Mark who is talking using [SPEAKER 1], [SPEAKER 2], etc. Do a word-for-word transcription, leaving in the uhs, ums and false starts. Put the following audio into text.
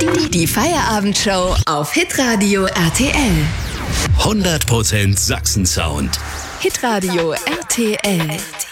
[SPEAKER 1] Die Feierabendshow auf Hitradio R T L.
[SPEAKER 2] hundert Prozent Sachsen-Sound.
[SPEAKER 1] Hitradio R T L.